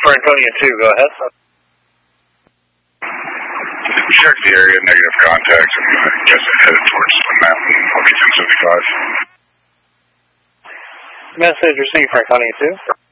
Franconia 2, go ahead. Check the area, negative contact. I'm guessing headed towards Twin Mountain, LB 1075. Message received, Franconia 2.